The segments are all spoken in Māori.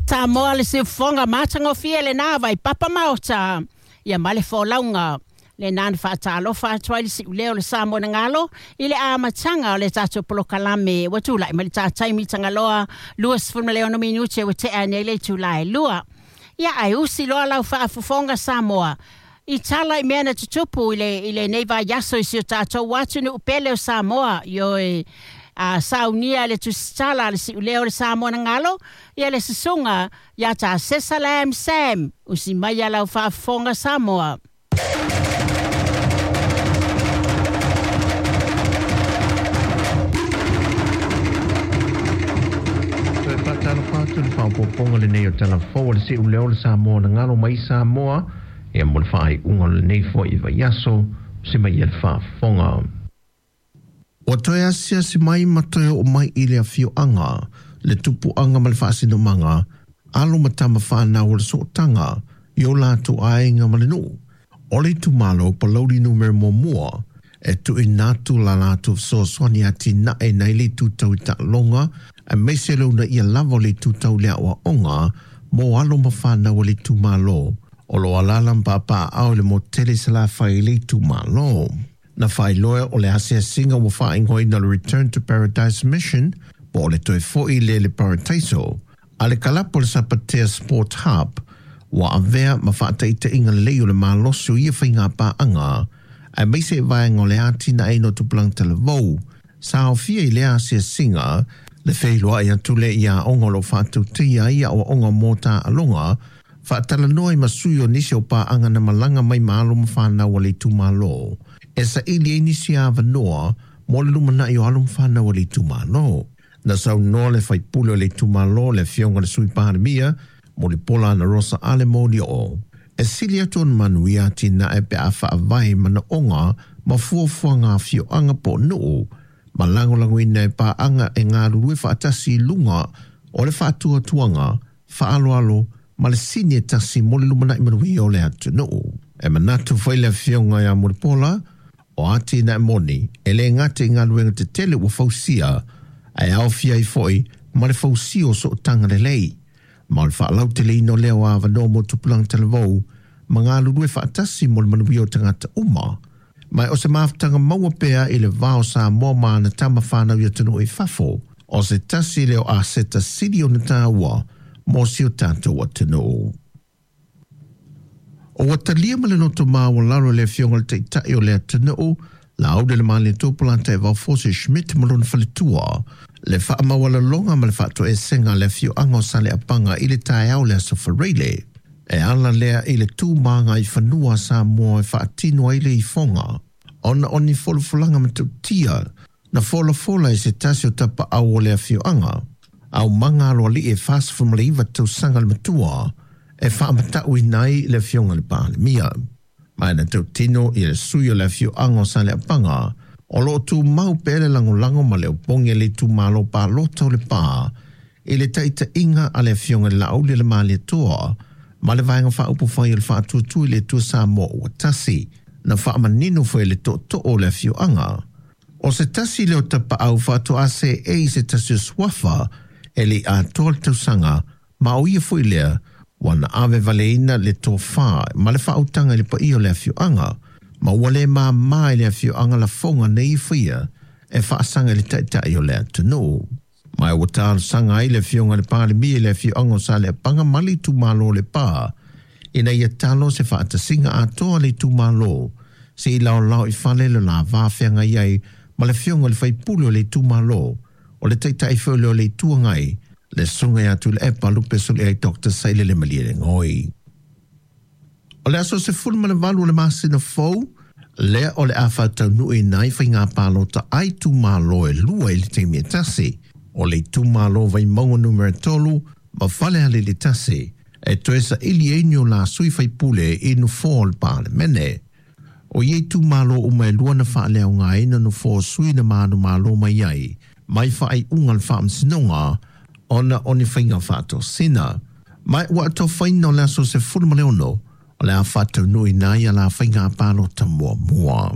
Ta moa le se fonga matango fie le na vai papa maota. Ia male fo launga. Le nan fa talo fa twali si uleo le samo na ngalo. Ile a matanga le tato polo kalame. Watula mali tatai mitanga loa. Luas fulma leono minuche wate ane le tulai lua. Ia ai usi loa lau fa afufonga Samoa. I tala I mea tutupu ile neiva yaso isi o tato watu ni upele o Samoa. Yo saunia le tusitala le si uleo le Samoa na ngalo. Ia le sisunga ya ta sesalam sam. Usi maya lau fa afufonga Samoa. Tun fa poponga le nei o tala fo le si uleo le Samoa na ngalo mai Samoa e mo le fai unga le nei fo I yaso si mai el fa fonga o toi asia si mai matoe o mai I le afio anga le tupu anga ma le fa asino manga alo matama fa na o le sootanga yo la tu ainga ma le nu o le tu malo pa lauri numer mo mua e tu inatu la la tu so swani ati na e nai le tu tau ta longa a meiselo na ia lavo le tu tau lea wa onga mo alo mawhana o le tu malo o lo alalam papa au le mo tele sala fai le tu malo na fai loa o le asia singa mo fai ngoi na le Return to Paradise Mission po le toi foi le Paradaiso a le kalapo le Sapatea Sport Hub wa avea mawhata ita inga leo le maloso ia fai ngā pa anga a meise vai ngole ati na eino tu plang televou sa o fia I le asia singa le whailoa ia tule ia ongolo whātu tia ia o onga mōta alonga, whaatala noi masui o nisi o pā anga na malanga mai maalo mwhānau o le tūmalo. E sa ili e nisi a wanoa, mo le lumana I o alo mwhānau o le tūmalo. Na sau noa le whaipule o le tūmalo le whionga le sui pāramia, mo le pola na rosa ale mōni o. E sili aton manuia tina e pe a whaavai mana onga, ma fuafua ngā whio anga po nuu, malango ina e pa anga e ngā rurue whaatasi lunga o le whaatua tuanga, whaaloalo, ma le sini e tasi mo le lumana I manui o le atu no. E manatu whaile whionga ia mo le pola, o ati na e moni, e le ngate ngā ruenga te tele ua fausia, ai au fia I foi, ma le fausio so tanga le lei. Ma le whaalau te le ino leo a wano mo tupulang televou, ma ngā rurue whaatasi mo le manui o tangata uma, mai o se maftanga maua pea I le vao sa mōma na tama whanau ia tunu I fafo, o se tasi leo a seta siri o na tāua, mō si o tātou a tunu. O watalia ma le noto maa o laro le fionga le teitai o le tunu, la aude le maa le tōpulanta e vau Fose Schmidt malona whalitua, le wha mawala longa ma le whaato e senga le fio ango sa le apanga I le tae au le sofareile. E ala lea I le tū maanga I whanua sa mua e whaatino I le I fonga. Ona oni folofolanga matautia, na fola I se tasi o tapa au o lea whioanga. Au manga aloa li e whasfuma le iwa tau sanga le matua, e whaamatau I nai le whionga le pāle mia. Mai na tau tino I le sui o le whioanga o sa le apanga, o lo tū mau pere lango ma le upongi le tū malo pā lota o le pā, I le taita inga a le whionga le lauli le mali toa, ma le vaenga whaupu whai le whaatutu I le tū sa mo ua tasi, na whaamanino fwe le to o le whioanga. O se tasi leo tapa au whaato ase e se tasi o swafa, e li a tol tausanga, ma o ia fwe lea, wana ave valeina le tō wha, ma le whautanga le pa i o le whioanga, ma wale ma mai le whioanga la fonga nei fwia, e whaasanga le taitai o le atunu. Mai o tāru sanga I le whionga le pāle mi le whioanga o sa le panga mali tu malo le pā, ina ia talo se whaatasinga a toa le tu malo, se I lau I whale le la wāwhianga iai, ma le whionga le whaipulo le tu malo, o le teitai whiolo le tuangai, le sunga ia tu le epa lupe soli ai Dr. Saile le malia le ngoi. O le aso se fulma le valu le masina fau, lea o le awhatau nui nai whai ngā pālota ai tu malo e lua I le teimia tasi, o le tu malo vai maunga numero tolu, ma whale hale le tasi, e toe sa ili enio la sui whai pule inu fōl pāle mene. O iei tu malo umai lua na wha leo ngā ina no fō sui na manu malo mai ai, mai whai ungal whaam sinonga, ona oni whainga whātou sina. Mai ua ato whaina o le aso se fulma leono, o le a whātou nui nai a la whainga pālo ta mua.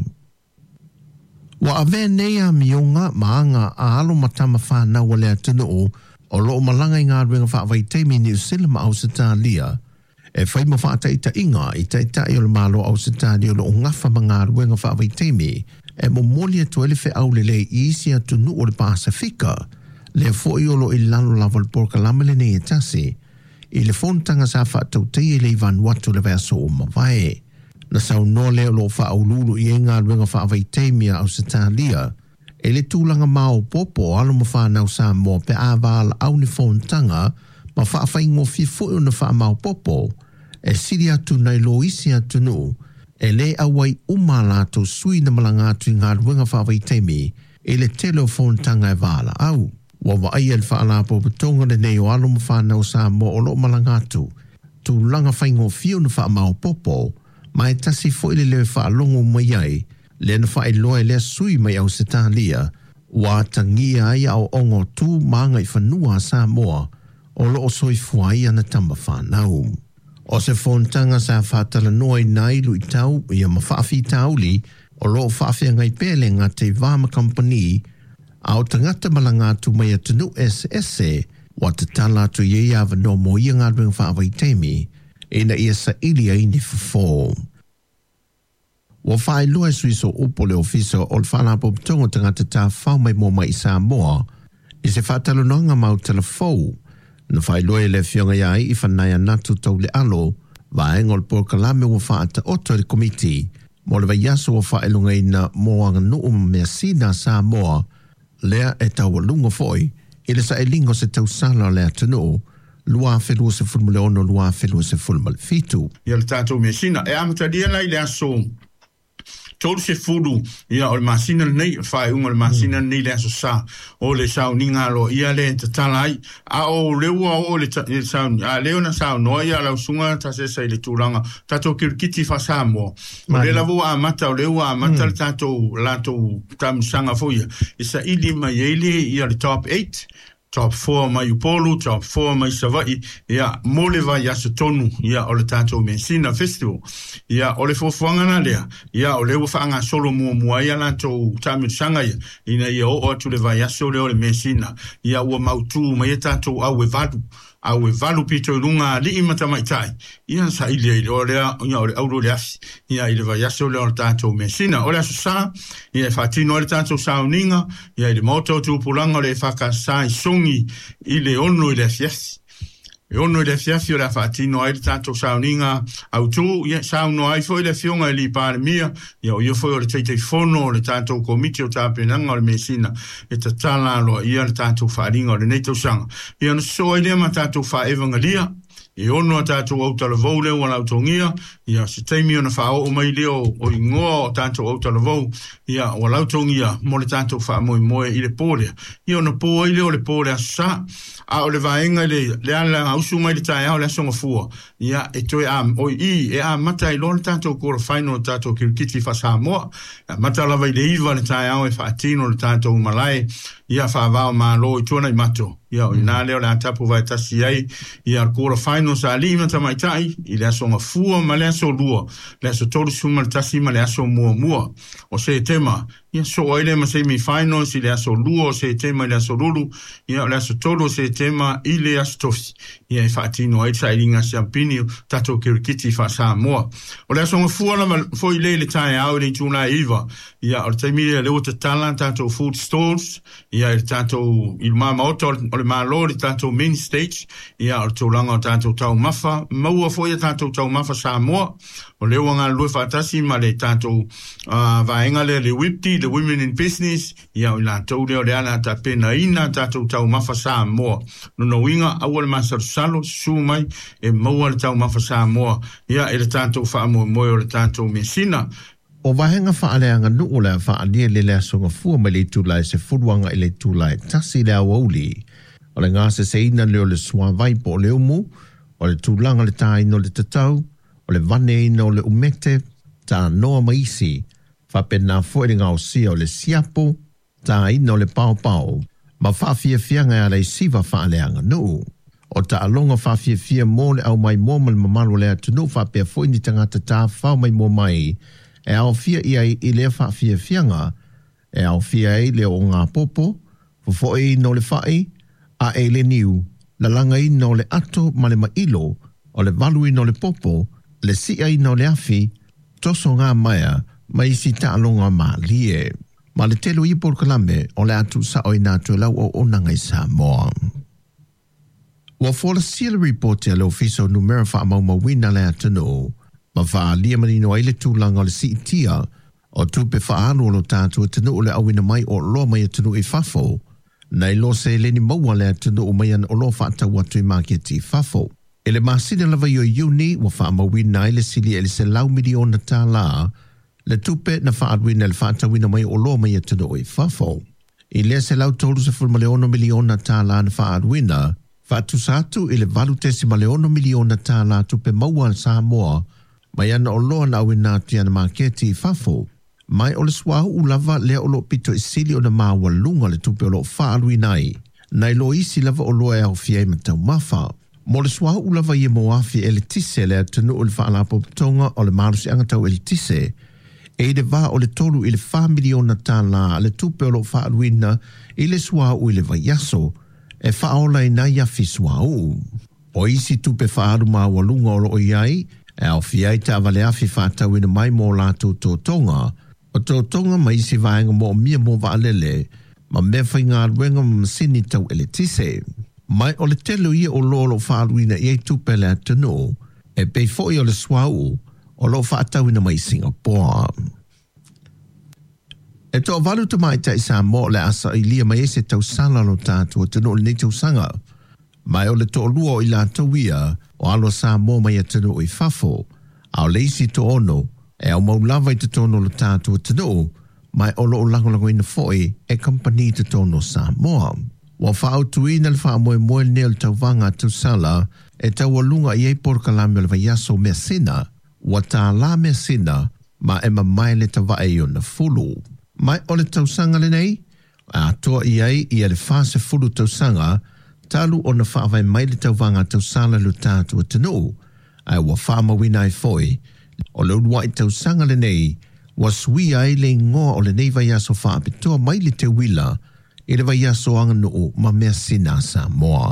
Wa ave nei a mionga maanga a alo matama whanau o le atunu o O loo malanga i ngā ruenga whaavai teimi New Zealand ma Ausitalia, e whai ma whaata ita inga i taita i o le malo Ausitalia o lo ngafa ma ngā ruenga whaavai teimi, e mo molia tu ele whi au le le i isi atu nu o le Pasifika, le fo i olo i lalo lava le Porkalama le nei e tasi, i le fontanga sa whaatau tei e le i Vanuatu le vea so o mawai. Na sau no leo lo wha au lulu i enga ruenga wha awai teimia au Sitalia, e le tūlanga mao popo alo ma whanau sa mo pe awala au ni whontanga ma wha awhaingo fifu o na wha mao popo, e siri atu nei lo isi atu nu, e le awai umalato sui na malanga atu i ngā ruenga wha awai teimi, e le telefontanga e wala au. Wa ai el wha ala po patonga le nei o alo ma whanau sa mo o lo malanga atu, tūlanga whaingo fio na wha mao popo, mai tasi fo ile le wha longo mai ai, le na wha iloa le sui mai au Sitalia, wa tangia ai au ongo tū maanga i whanua sa moa, o lo o soi fuai ana tamba whanau. O se fontanga sa whatala noa i nai lu i tau, i a mawhaafi tauli, o lo o whaafia ngai pele ngā te Vama Company, au tangata malanga tu mai atunu SSE, wa te tala tu ye awa no mo i ngā runga whaawai teimi, ina ia sa ilia ini fufo. Wa whae lua sui so upo le ofiso o le whalapo ptongo tangata tā whau mai mō mai Samoa, i se whatalo noanga mau telefou, na whae lua le fionga iai i whanaya natu tau le alo, wa engol Porkalame wa whaata oto le komiti, mo le vaiaso wa whae lunga ina mō anga nuu mea sina Samoa, lea e tau walunga foi, i le sa e lingo se tau sala lea tanu, lua whelua se fulmule ono, lua whelua se fulmule fitu. Ia le tātou mea sina, e amataria lai le aso, tolu se fulu, ia o le masina nei, whae unga le masina nei le aso sa, o le sao ningalo, ia le te talai, a o leua o le sao, a leo na sao noa, ia lau sunga, ta se sa i le tūranga, tātou kirikiti wha Samoa. O le lavu a mata, o leua a mata le tātou, latou tamusanga foia, isa ili mai eile, ia le top 8, top 4 mai Upolu, top 4 mai Savai, ia mole vai aso tonu, ia o le tātou Messina Festival, ia o le fofuangana lea, ia o lewa whaanga solo mua ia lātou tāmitusanga ia, ina ia o atu le vai aso leo le Messina, ia ua mautu mai e tātou au e valu pito i runga li i matamaitai, ia sa ilia i o lea, ia o le auro le afi, ia i le vai aso leo le tātou Messina, o le aso sa, ia e whatino le tātou sauninga, ia i le moto tūpulanga le whakasa i songi i le ono i le fiasi. E ono i le fiafi o le whatino ai le tātou sauninga au tū, ia sauno ai foi le fionga i li pāre mia, ia o ia foi o le teitei fono o le tātou komiti o tāpenanga o le Messina, e ta tala aloa ia le tātou wharinga o le neitau sanga. Ia no soa i lea ma tātou whaevanga lia, e ono a tātou au talavou leo a lautongia, ia se teimi o na whao o mai leo o ingoa o tātou au talavou, ia o lautongia mo le tātou wha moe i le pōrea. Ia o na pōa i leo le pōrea sa, a o le vaenga le ala ausu mai le tae au le asonga fua. Ia e toi a o i e a mata i lo le tātou kora whaino le tātou kirikiti wha Samoa, mata lava i le iwa le tae au e whaatino le tātou malai, ia whaavao maa lo i tuana i mato. Ia o ina leo le atapu vai tasi ai, ia kora whaino sa li mata mai tai, i le asonga fua ma le aso lua, le aso tolu suma le tasi ma le aso mua. O se tema, ia so oile ma se mi whaino si le aso lua, o se tema i le aso lulu, ia le aso tolu se tema i le aso tofi. Ia e whaatino ai sa iringa si ampini tato kirikiti wha Samoa. O le asonga fua la foi le tae au le tūna iwa, ia o le taimi le leo te tala tato food stalls, ia le tato il mama oto o le malo le tato main stage, ia o le tūlanga o tato tau mafa, maua foi tato tau mafa Samoa, o leo ngā lue whaatasi ma le tato vaenga le WIPTI, the Women in Business, ia o la tau leo le ana ta pena ina tato tau mafa Samoa. No winga awal masar salo su mai e maua le tau mafa Samoa, ia e le tato wha moe o le tato Messina. O wahenga whaaleanga nuu lea whaalia le lea songa fua mai le tūlai se furuanga i le tūlai tasi lea wauli. O le ngā se ina leo le sua vaipo o le umu, o le tūlanga le tā ino le tatau, o le vane ino le umete, tā noa maisi, whapena fwere ngā o sia o le siapo, tā ino le pao, ma whawhia fianga a le siva whaaleanga nuu. O ta alonga whawhia mō le au mai mōma le mamaru lea tunu whapea fwini tangata tā whau mai mō mai, e au fia i le whawhia fianga, e au fia i le o ngā popo, fufoi no le whai, A e le niu, la langa ina o le ato ma le mailo, o le valu ina o le popo, le sia ina o le afi, toso ngā maia, ma isi ta'alonga ma lie. Ma le telo i Polokalame, o le atu sa o ina atu lau o onanga i Samoa. Wa fola sila reporte le ofiso numera wha maumawina le atano, ma wha lia manino ai le tūlanga o le si itia, o tupe wha anu o lo tātu atano o le awina mai o loa mai atano i fafo, nei lo se le ni maua le atano o mai an o lo wha atau atu i maketi fafo. E le masina lava i o iuni, wa wha mawina ai le sili e le se lau miliona tā la, le tupe na wha adwina le wha atawina mai o loa mai atano i fafo. I le se lau tolu se fulmaleono miliona tā la na wha adwina, Fatusatu i le valutesi maleono miliona tā la tupe maua Samoa, mai ana o loa na awina ati ana maketi i fafo. Mai o le swahu ulava lea o lo pito i sili o na maua lunga le tupe o lo whaalui nai. Nai lo isi lava o loa e au fiai matau mafa. Mo le swahu ulava i moafi e le tise lea tanu o le whaalapo tonga o le marusi angatau e le tise. E de va o le tolu i le 5 miliona tā la le tupe o lo whaaluina i le swahu i le vaiaso. E whaola i nai a fisua o. O isi tupe whaaru maa walunga o lo iai, e au fiai ta avale afi whaatau ina mai mō lātou tō tonga. O tō tonga ma isi vaenga mō mia mō waalele, ma me whai ngā ruenga ma masini tau ele tise. Mai o le telo ia o lo whaaru ina i tupe le atano, e pei foi o le swau, o lo whaatau ina mai Singapore. E tō walu ta mai ta i Samoa le asa i lia mai ese tau sala lo tātua tano o le nei tau sanga. Mai o le tō lua o i la tauia o alo Samoa mai a tano o i fafo. Ao le isi tō ono e au maulawa i te tono lo tātua tano, mai o lo o langolango ina foi e company te tono Samoa. Wa whao tuina le wha moe moe neo le tau vanga tau sala e tau alunga i e Polokalame o le vaiaso mea sina, wa tā la mea sina ma e ma mai le tawa e o na fulu. Mai o le tausanga le nei, a toa i ai i le whase fulu tausanga, talu o na whaavai mai le tauvanga tausala lu tātua tanu, ai wa whaamawina ai foi, o le unwa i tausanga le nei, wa sui ai le ngoa o le nei vaiaso whaapitoa mai le te wila, i le vaiaso anga nuu ma mea sina Samoa.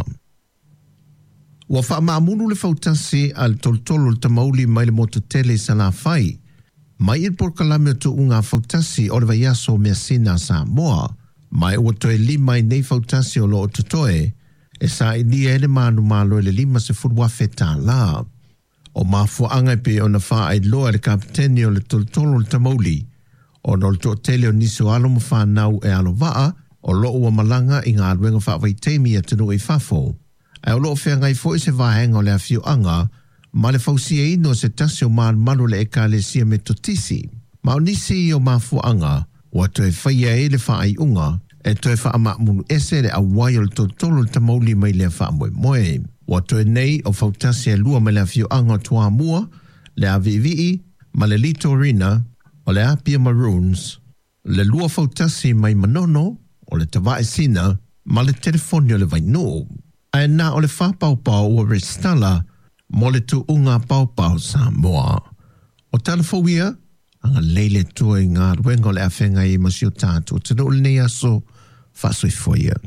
Wa whaamamunu le fautasi al toltolo le tamauli mai le mototele sa la whai, mai il Polokalame o tu unga fautasi o le vaiaso mea sina Samoa, mai ua toe lima i nei fautasi o lo o tutoe, e sa i lia ele manu malo le lima se furuafe tā la. O mafua anga pe o na wha ai loa le kapiteni o le toltolo le tamauli, o no le tōtele o niso alo mo whanau e alo waa, o lo ua malanga i ngā ruenga whaavai teimi a tunu i fafo. E o lo whea ngai fo i se vahenga o le awhio anga, ma le fausia ino se tasi o maa manu le eka le sia me totisi. Ma o nisi i o mafuanga, wa toe whaia e le wha ai unga, e toe wha ama munu ese le awai o le totolo le tamauli mai le wha moe moe. Wa toe nei o fautasi e lua mai le awhio anga tua mua, le avivii, ma le litorina, o le apia maroons, le lua fautasi mai manono, o le tawae sina, ma le telefoni o le vaino. Ai na o le wha paupau o restala, mo le tu unga paupau Samoa. O talafowia, anga leile tua i ngā ruenga le awhenga i masio tātu. Tino ule nei aso, whasoi foia.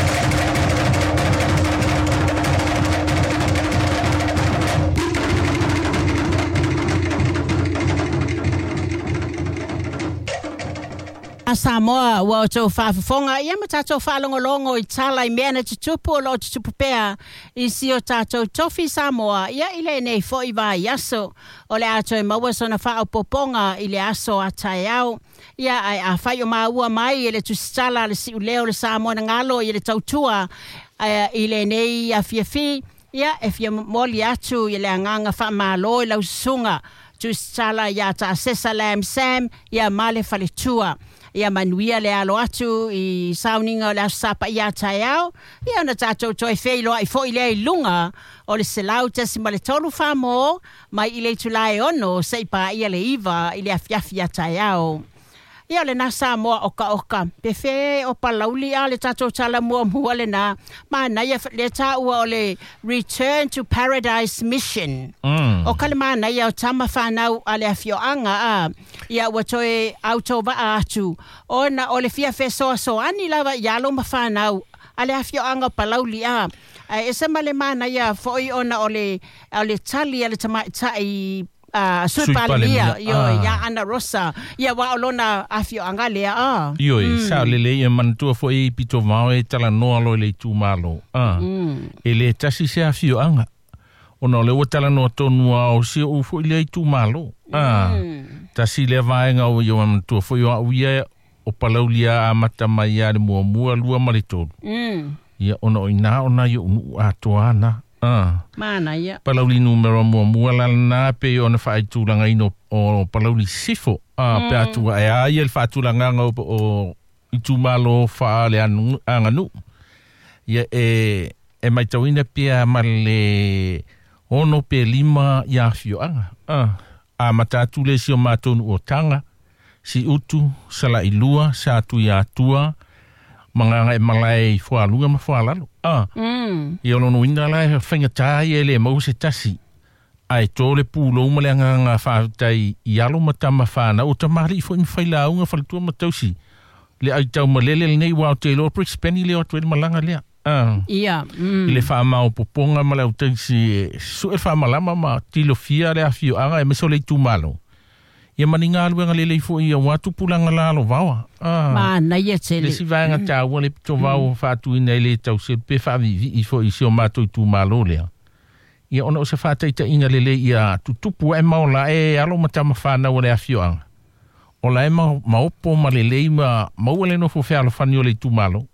A Samoa ua o tō whaafafonga ia ma tātou whaalongolongo i tala i mea na tutupu o lo tutupu pea i si o tātou tofi Samoa ia i le nei fo i vai aso o le ato i maua sona whaapoponga i le aso a tai au ia ai a whai o maua mai i le tusitala le si uleo le Samoa na ngalo i le tautua i le nei a fiafi ia e fia moli atu i le anganga whaamalo i lau sunga tusitala ia ta asesa lam sam ia male faletua ia manuia le alo atu i sauninga o le asapa ia tai au ia na tātou toi wheilo ai fo i le lunga o le selau tasi ma le tolu whamo mai i le tulai ono seipa ia le iwa i le afiafi ia tai au ia le nasa moa oka pefe o palauli a le tātou tala mua le na mana ia le tā ua o le Return to Paradise Mission o kale mana ia o tama whanau a le awhioanga a ia ua toe autova atu o na o le fia fe soa ani lava ia lo ma whanau ale afio anga palauli e se male mana ia foi ona ole tali ale tai Supalia yo ya Ana Rosa ya wa olona afio anga le yo sa le mantua foi pito mau e tala no lo le tu malo ele tasi se afio anga ona le tala no tonu o se o foi le tu malo tasi le vaenga o yo mantua foi o ia o palaulia amata mai ya mo lua malito ya ona yo atoana mana ia palauli numero mo la na pe ona fa tu langa ino o palauli sifo pe atu ai el fa tu langa o itu malo fa le anu ia e mai tawina pe male ono pe lima ya fio anga a mata tu le si o matonu o tanga si utu sala ilua sa tu ya tua manganga e malai fo lunga ma fo alalo e ono no inda la fenga tai ele mo se tasi ai tole pulo umalanga nga fa tai yalo matama fa na o tamari fo infaila unga faltu matausi le ai tau malele nei wa te lo prix penny le o te malanga le ia le fa ma o poponga mala o tasi su e fa malama ma tilo fia le afio anga e meso le tu malo ia maninga luenga lele fo ia watu pulanga lalo vawa mana ia tele le si vanga ta wale to vau fa tu ina le tau se pe fa vi i fo i si o mato i tu malo le ia ona o se fa ta inga lele ia tutupu e maula e alo mata ma fa na wale afio anga ola e ma opo ma lele ma wale no fo fe alo fa ni le tu malo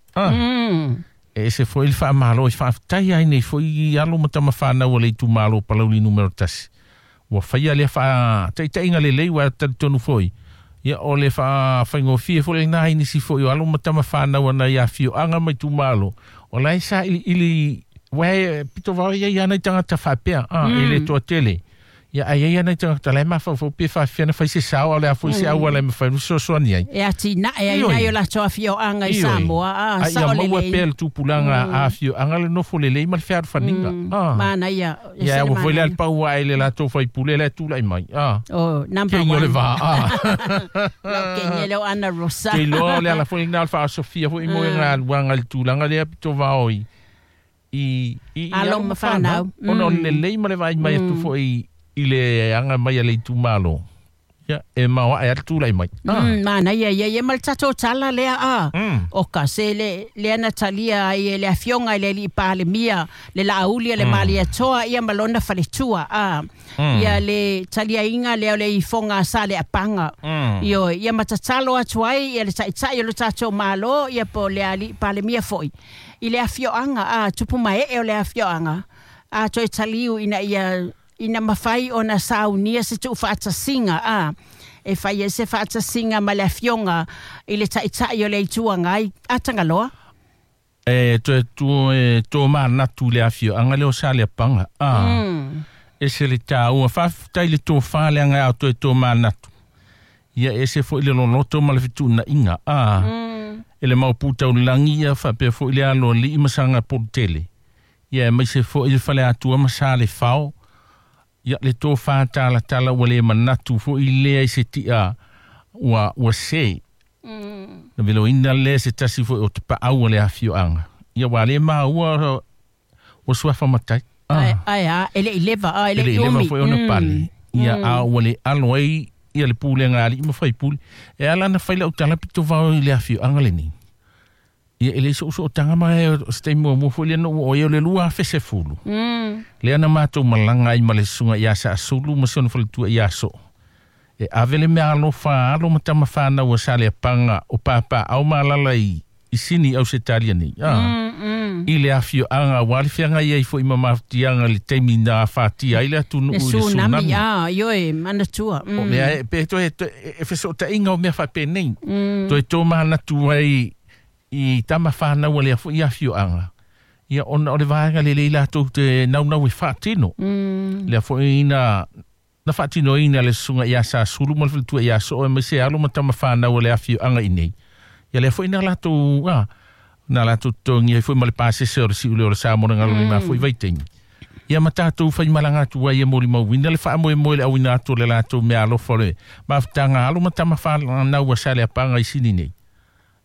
e se fo il fa malo i fa ta ia nei fo i alo mata ma fa na wale tu malo palauli numero tasi wa faia le fa ta inga lele wa tonu foi ia ole fa ngo fie fo le nai ni si fo yo alo matama fa na wana ya fio anga mai tu malo ola isa ili we pito va ia na tanga ta fa pe ele to tele ia ai na tanga ta le ma fo pe fa fia fa se sa ola fo se awala me fa so ni ai e ati na e na yo la to fio anga i Samoa sa ole le pel tu pulanga a fio anga le no fo le mal fer fa ninga mana ia wo foi le pa wa ele la to foi pule le tu lai mai number 1 le va que le Ana Rosa que lo le la foi na fa Sofia foi mo nga wanga tu langa le to va oi i alo ma fa na ono le ma le vai mai tu foi ile anga mai le tu malo ya e ma wa ya tu lai mai mana ia mal tato tala le o ka se le Natalia e le afionga le li pale mia le la aulia le malia toa ia malona fale tua ia le talia inga le ifonga sale apanga io ia matatalo atuai ia le tai le tato malo ia po le ali pale mia foi ile afionga tupu mai e le afionga toi taliu ina mafai ona saunia se tu fata singa e fai se fata singa mala fionga ile tai le tua ngai atangaloa to ma na tu le afio angale o sale panga e se le tau fa tai le to fa le anga to ma na tu ia ese fo ile no to mala fitu na inga ele mau puta ulangia fa pe fo ile alo li masanga portele ia mai se fo ile fa le atu ma sale fao ia le tō whātala wale manatu fo i lea se tia wa se. Na velo ina lea se tasi fo o te paau le afio anga. Ia wale maa ua o suafa matai. Ele ileva, ele iomi. Ele ileva fo ona pali. Ia a wale alo ai, ia le pūle ngāli, ima whai pūle. E ala na whaila utala pito vau i le afio anga le ni. Ia ele so tanga mai o stay mo fo le no o le lua fese fulu. Le ana mato malanga i male sunga ia sa sulu mo son fo tu ia so. E avele me alo fa alo matama fa na o sale panga o papa au malala i sini au se italiani. Ile afio anga wali fianga ia fo i mama tianga le temi na fatia ile tu no tsunami yo e manatua. O me pe to e feso ta inga o me fa pe nei. To to mana tu ai i tama whana wale i afio anga. Ia ona o le vāanga le leila tō te naunau e whātino. Lea fo ina, na whātino ina le sunga i asa sulu malwhitua i aso o e me se alo ma tama whana wale afio anga i nei. Ia lea fo ina lato, na lato tongi e fo i male pāse se o le si ule o le sāmona ngalo ni mā fo i vaitengi. Ia matātou whai malanga tua i e mori mauina le wha moe moe le awina ato le lato me alo fole. Ma whtanga alo ma tama whana ua sale apanga i sini nei.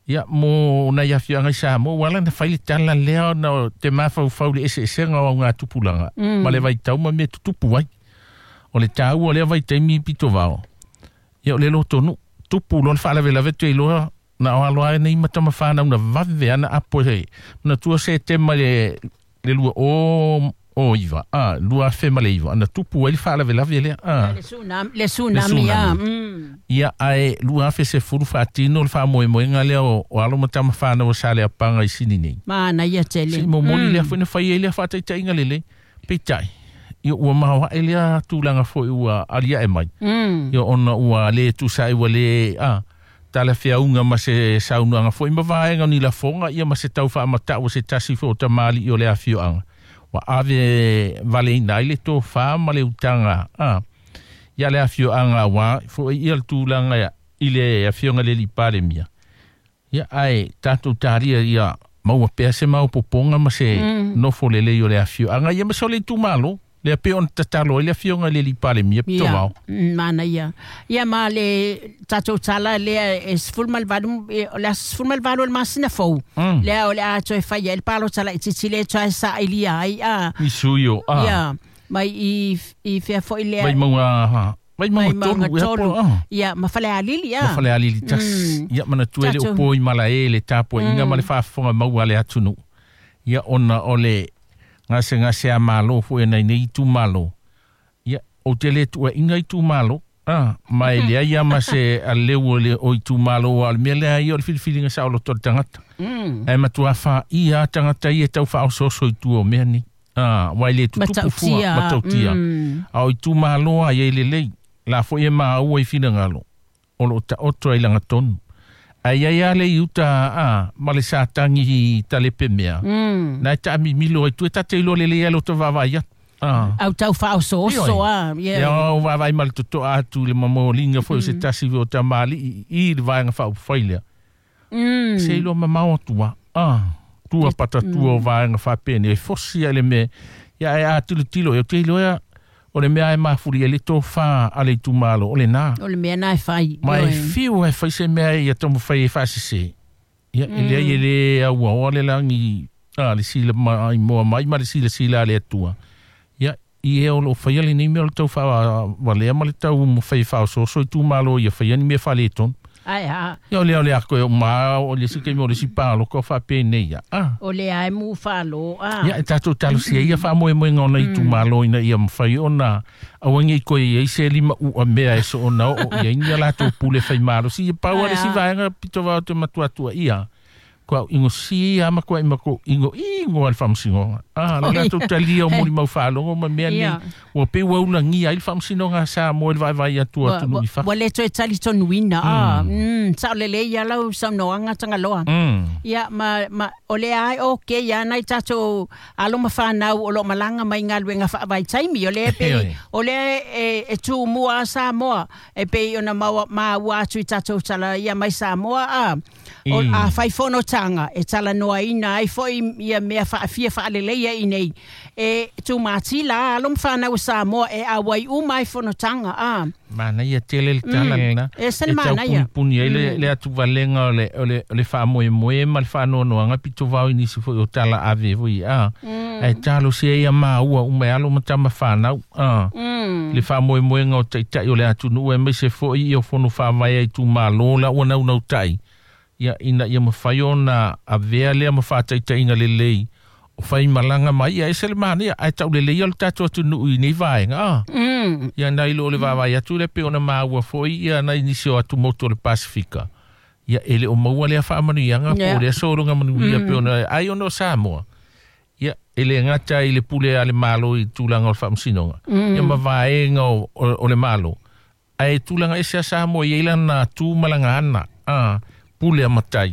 Ia mo na ia fianga sa mo wala na faili tala leo no te mafau fauli ese nga o ngā tupulanga. Ma le vai tau ma me tupu ai. O le tau o le vai taimi pito vao. Ia o le lo tonu tupu lon fa lave lave te loa na o aloa nei matama whana una vave ana apo hei. Na tua se te ma le lua o iwa. Lua fe ma le iwa. Na tupu ai fa lave lave le. Le tsunami ya. Ia ai lua fe se furu fatino le fa moe nga le o alo matama whana o sale apanga i sini nei. Mana ia tele. Si mo moli le fwene whai e le whatai tai inga lele. Peitai. Ia ua maha e lea tūlanga fo i ua alia e mai. Ia ona ua le tu sa iwa le tala fea unga ma se saunuanga fo i mawaenga ni la fonga ia ma se tau wha amata o se tasi fo ta mali i o le a fioanga. Wa ave vale ina ile to wha ma le utanga. Ia le a fioanga wa fo i al tūlanga i le a fionga le li pare mia. Ia ai tātou tāria ia maua pea se mau poponga ma se nofo le le i o le a fioanga. Ia ma so le tu malo. Le pe on tatalo le fionga le li pale mi to mau. Mana ia. Ia ma le tato tala le es fulmal vadum le fulmal vadum masina fo. Le o le a to fa il palo tala titile to sa ilia ai Misuyo. Ia. Mai i fe fo ile. Mai mau Vai tonu. Ia ma fale alili ia. Ma fale alili tas. Ia mana tuele o poi mala ele tapo inga male fa fonga mau ale atunu. Ia ona ole ngase a malo fu nei nei tu malo. Ia o tele tu inga tu malo. Mai le ia ma se aleu le o tu malo al mele ai o filfilinga sa o to tangata. Ai ma tu afa ia tangata ia tau fa o so tu o meni. Wai le tu fu matautia. Au tu malo ai le la fo ia ma o i fina ngalo. O lo ta otro ai langa tonu. Ai le yuta ma le sa tangi talepe mea. Na ta mi milo e tu ta te lo le lo to va vai. Au tau fa o so ia o va vai mal to atu le mamolinga fo se tasi o ta mali i vai nga fa faile. Se lo mama tua. Tua pata tua vai nga fa pene fosi ale me ia atu tilo e te lo ia o le mea e mafuri e le tō wha ale tu malo, o le nā. O le mea nā e whai. Mai whiu e whai se mea i a tomu whai e whasi se. Ia, ele ai e le aua o le langi, le sila mai moa mai, ma le sila le atua. Ia, i e o lo whai ale nei mea o le tau wha walea, ma le tau mo whai whao so i tu malo i a whai ani mea wha le ton. Ai ha. Ia o le ako e o maa, o le sike mo le si pālo, ko wha pēne ia. O le ai mu whalo. Ia, e tātou talo sia, ia wha moe ngona i tu malo ina ia mwhai o nā. Awangi i koe i se lima ua mea e so o nao, o ia inga lato pule whai malo. Si ia paua le si vaenga pito wao te matuatua ia. Kua ingo si ama kua imako ingo al whamsingonga. La lato talia o mori mau whalongo, ma mea ni ua pe waula ngia il whamsingonga sa mo il vai atua tunu i wha. Wa leto e tali tonu wina. Sao lele ia lau sa noanga tangaloa. Ia, ma ole ai oke ia nai tato alo ma whanau o lo malanga mai ngā luenga whaavai taimi. Ole pe, ole e tu mua sa moa. E pe ona ua atu i tato tala ia mai sa moa. A whai whono tanga e tala noa ina ai foi ia mea whaafia whaaleleia i nei. E tu māti la alom whanau sa moa e awai umai whono tanga. Mana ia tele le tala na. E sel mana ia. E tau puni le atu valenga o le wha moe ma le wha noa ngā pito vau inisi foi o tala ave voi. E talo se ia maa ua umai alo matama whanau. Le wha moe ngā o taitai o le atu nua e mai se foi i o whono wha mai ai tu maa lola ua nau tai. Ia ina ia mawhai ona a vea lea mawhātai inga le lei. O whai malanga mai, ia esele mana ia, ai tau le lei al tātou atu nui nei vaenga. Ia nai lo le vāwai atu le pe ona māua foi, ia nai nisi o atu moto le Pasifika. Ia ele o maua lea whaamanuianga, po lea soronga manuia pe ona, ai ona o Samoa. Ia ele ngata i le pule a le malo i tūlanga o le whaamsinonga. Ia mawaenga o le malo. Ai tūlanga ese a Samoa i eilana tū malanga ana. Pule a matai.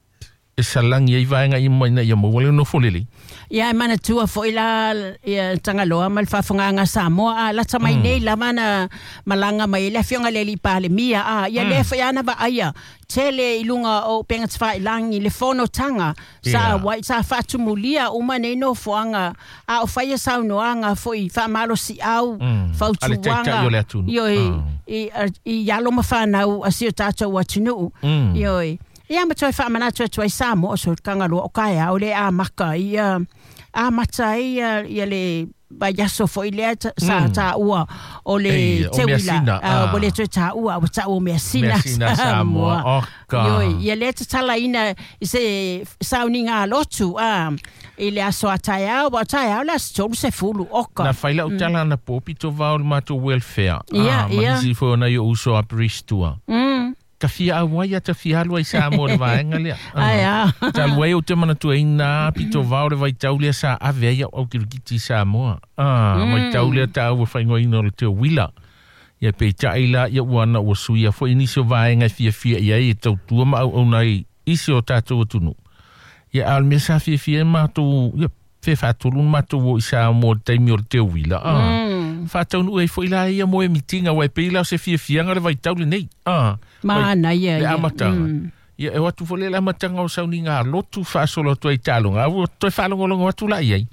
E salangi ai vaenga i moina i amawale no folele. Ia e mana tua fo ila tangaloa mal whawhanganga Samoa. La tamai nei la mana malanga mai le fionga le li pale mia. Ia le whaiana va aia. Tele ilunga o pengat whailangi le fono tanga. Sa whatumulia uma nei no foanga. O whaia saunoanga fo i whamalo si au. Whautuanga. I yalo ma whanau a sio tātou atunu. Ioi. Ia matoi whaamana tuai Samoa so kangalo o kai au le a maka ia a mata ia le Bayaso fo ile sa ta ua o le tewila o le ta ua o ta o me sina Samoa yo ia le tala ina se sauninga lotu ile aso ataya o ataya la sto se fulu oka na faila o tala na popito va o mato welfare ia si fo na yo uso a pristua ka fia awai ata fia lua I Samoa le vaenga lea. Ta luai o te mana tua ina pito vau le vai tau lea sa avea au kirikiti Samoa. Mai tau lea ta au whaingo ino le te wila. Ia pe taila ia uana o suia fo inisio vaenga fia ia e tau tua ma au nai isi o tātou atunu. Ia al mea sa fia mātou ia fe fatulun mātou o I Samoa taimi o le te wila. Fatau nu e fo ila ia moe mitinga wai pe ila se fia ngare vai tau le nei. Mana ia le amatanga ia e watu fo le amatanga o sauninga lotu fasolo toi talonga o toi falongolongo watu la ia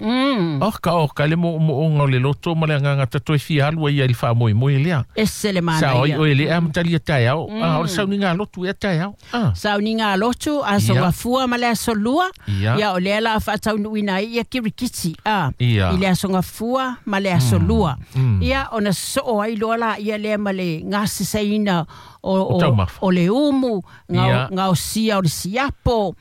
oka le mo onga le loto ma le nganga toi fia alua ia il fa moi lea esele mana sa o le amatali tai au o sauninga lotu e tai au sauninga lotu aso ngafua ma le aso lua ia o le la fa tau nuina ia kirikiti ile aso ngafua ma le aso lua ia ona so ai lola ia le ma le ngasi saina o le umu nga o sia o le siapo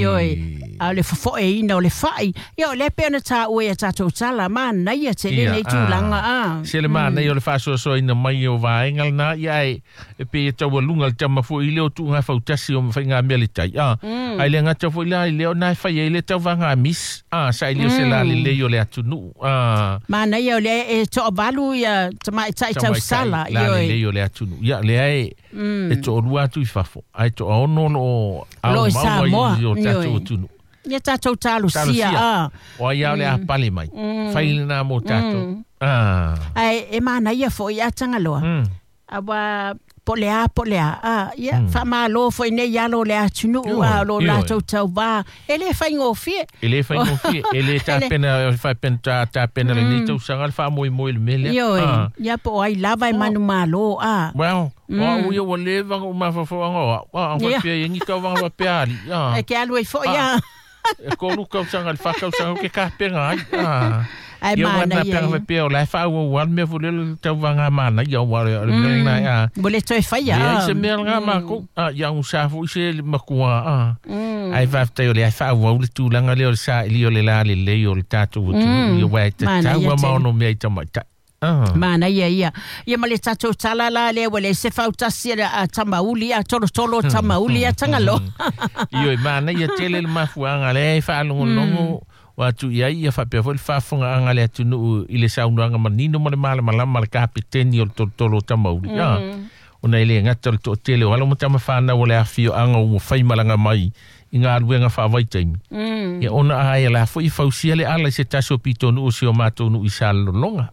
a le fofo e ina o le fai o le pena ta ue a tatou tala mana ia te le nei tūlanga se le mana ia o le faso so ina mai o vaengal na ia e pe tau lunga le tama fo i leo tu nga fautasi o mwhainga mea le tai ai le ngata fo i leo na fai e le tau vanga mis sa i leo se la le leo le atunu mana ia o le e to balu ia tama tai tau sala ia le leo le atunu ia le ai e to rua tu I fafo ai to ono no lo Samoa o tatou tunu ia tatou talu sia o ia le apale mai failina mo tatou ai e mana ia fo ia tangaloa awa polea ia fa malo foi ne ya lo le atunu lo la tau ba ele fa ngofie ele ta pena fa penta ta pena le ni tau sanga fa moi le mele ya po ai lava e manu malo well o yo o le va o ma fa o pe ni ka va pe ali e ke alu e fo ya ko lu ka sanga fa ka sanga ke ka pena ai mana ia pe o la fa o wal me vole tau vanga mana ia wa na ya bole toi fa ya se me nga ma ko ya un sa fu se ma ko ai va te o le fa o le tu langa le o sa li o le la le o le tatu tu yo wa te tau ma no me ta ma mana ia male tatou tala la le wale se fautasi a tamauli a tolo tamauli a tangalo yo mana ia tele le mafuanga le fa longo watu ia fa pe vol fa fonga anga le tunu ile saunga manino male malama le kapiteni o tolo tamauli ona ile ngata to tele wala mo tama fa na wala afio anga o fai malanga mai inga luenga fa vai taimi ia ona ai la foi fausia le ala se taso pitonu o se o mato nu isal longa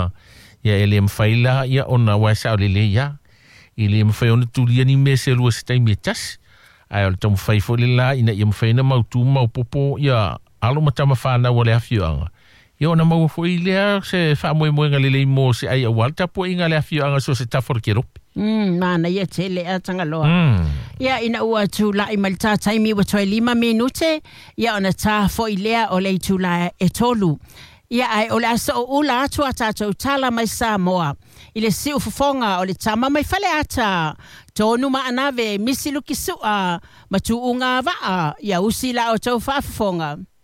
ia ele mfaila ia ona wa sa le ia ile mfai ona tulia ni mese lu se taimi tas ai o tom fai fo le la ina ia mfai na mautu mau popo ia alo matama fa na wala afio anga ia ona mau fo ile se fa mo ngale mo se ai walta po inga le afio anga so se tafor kerop mana ia tele a tangaloa ia ina ua tu la I malta taimi wa toi 5 minute ia ona ta fo ilea o le tu la e tolu ia ai o le asa o ula atu atatou tala mai Samoa ile si ufufonga o le tama mai fale ata tonu maanave misi lukisua matu unga vaa ia usila o tau fafufonga